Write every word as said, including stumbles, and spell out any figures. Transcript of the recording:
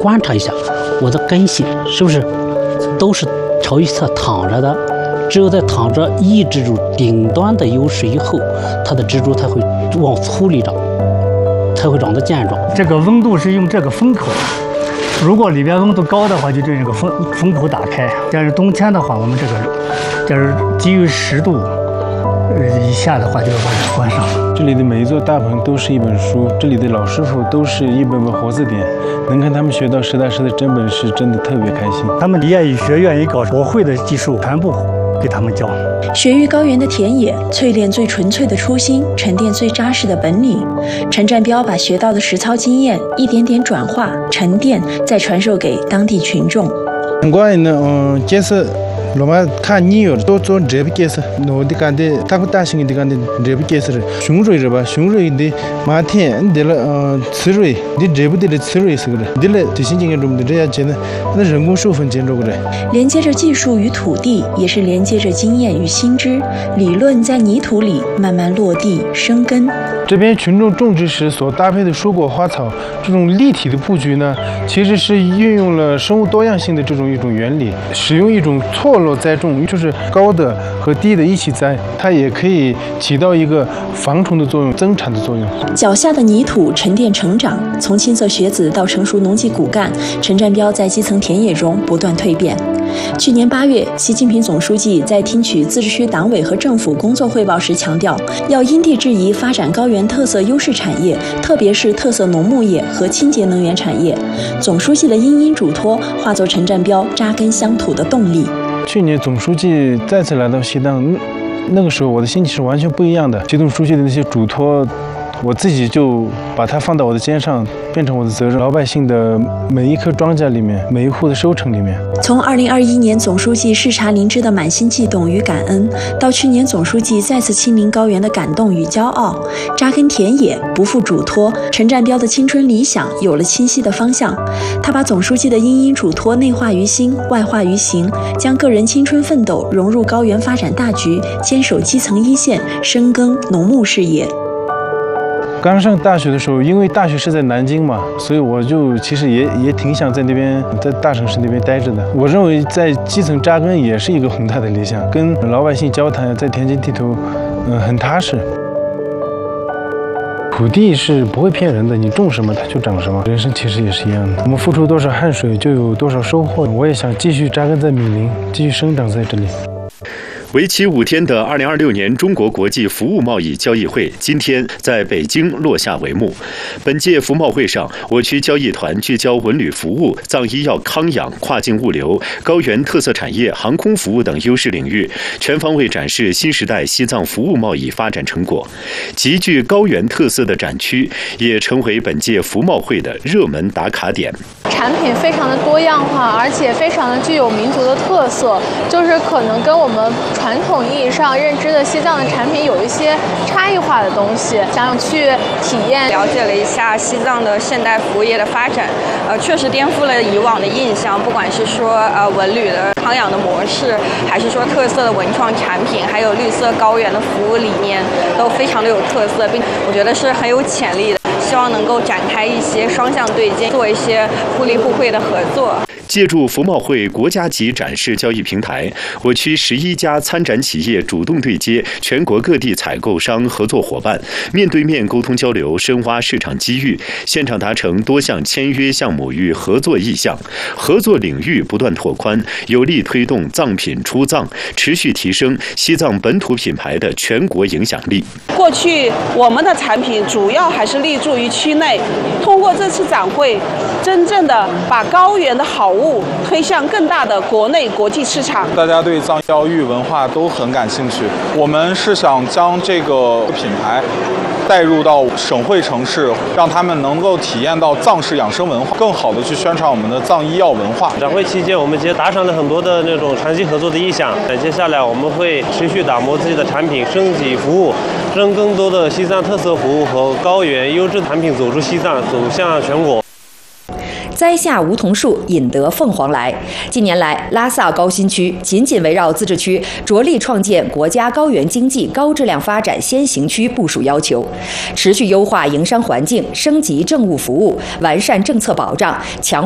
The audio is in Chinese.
观察一下我的根系是不是都是朝一侧躺着的。只有在躺着抑制住顶端的优势以后，它的植株才会往粗里长，才会长得健壮。 这个温度是用这个风口，如果里边温度高的话，就这个风风口打开。但是冬天的话，我们这个就是基于十度以下的话，就要把它关上。 这里的每一座大棚都是一本书，这里的老师傅都是一本本活字典，能跟他们学到实打实的真本事，真的特别开心。 他们愿意学，愿意搞，我会的技术全部给他们教。 学于高原的田野，淬炼最纯粹的初心，沉淀最扎实的本领。陈占标把学到的实操经验一点点转化、沉淀，再传授给当地群众。 我呢，嗯，解释。罗马看你有都做这不解释，我的干的，他不大型的干的这不解释的，雄蕊是吧？雄蕊的马田，你得了呃雌蕊，你这不得了雌蕊是个的，你了最新经验中的这样讲的，那人工授粉建筑个的。 连接着技术与土地，也是连接着经验与新知，理论在泥土里慢慢落地生根。 这边群众种植时所搭配的蔬果花草，这种立体的布局呢，其实是运用了生物多样性的这种一种原理，使用一种错落栽种，就是高的和低的一起栽，它也可以起到一个防虫的作用、增产的作用。 脚下的泥土沉淀成长，从青涩学子到成熟农技骨干，陈占标在基层田野中不断蜕变。去年八月，习近平总书记在听取自治区党委和政府工作汇报时强调，要因地制宜发展高原特色优势产业，特别是特色农牧业和清洁能源产业。总书记的殷殷嘱托，化作陈占标扎根乡土的动力。 去年总书记再次来到西藏，那个时候我的心情是完全不一样的。习总书记的那些嘱托，我自己就把它放到我的肩上，变成我的责任。老百姓的每一颗庄稼里面，每一户的收成里面。 从二零二一年总书记视察林芝的满心悸动与感恩，到去年总书记再次亲临高原的感动与骄傲，扎根田野，不负嘱托，陈占标的青春理想有了清晰的方向。他把总书记的殷殷嘱托内化于心，外化于行，将个人青春奋斗融入高原发展大局，坚守基层一线，深耕农牧事业。 刚上大学的时候，因为大学是在南京嘛，所以我就其实也也挺想在那边，在大城市那边待着的。我认为在基层扎根也是一个宏大的理想，跟老百姓交谈，在田间地头，嗯，很踏实。土地是不会骗人的，你种什么它就长什么。人生其实也是一样的，我们付出多少汗水，就有多少收获。我也想继续扎根在米林，继续生长在这里。 为期五天的二零二六年中国国际服务贸易交易会今天在北京落下帷幕。本届服贸会上，我区交易团聚焦文旅服务、藏医药康养、跨境物流、高原特色产业、航空服务等优势领域，全方位展示新时代西藏服务贸易发展成果。极具高原特色的展区也成为本届服贸会的热门打卡点。 产品非常的多样化，而且非常的具有民族的特色，就是可能跟我们传统意义上认知的西藏的产品有一些差异化的东西，想去体验。 了解了一下西藏的现代服务业的发展，呃，确实颠覆了以往的印象，不管是说呃文旅的康养的模式，还是说特色的文创产品，还有绿色高原的服务理念，都非常的有特色，并我觉得是很有潜力的。希望能够展开一些双向对接，做一些互利互惠的合作。 借助服贸会国家级展示交易平台，我区十一家参展企业主动对接全国各地采购商合作伙伴，面对面沟通交流，深挖市场机遇，现场达成多项签约项目与合作意向，合作领域不断拓宽，有力推动藏品出藏，持续提升西藏本土品牌的全国影响力。 过去我们的产品主要还是立足于区内，通过这次展会，真正的把高原的好物推向更大的国内国际市场。 大家对藏教育文化都很感兴趣，我们是想将这个品牌带入到省会城市，让他们能够体验到藏式养生文化，更好的去宣传我们的藏医药文化。 展会期间，我们其实达成了很多的那种长期合作的意向。接下来我们会持续打磨自己的产品，升级服务，让更多的西藏特色服务和高原优质产品走出西藏，走向全国。 栽下梧桐树，引得凤凰来。近年来，拉萨高新区紧紧围绕自治区，着力创建国家高原经济高质量发展先行区部署要求，持续优化营商环境，升级政务服务，完善政策保障，强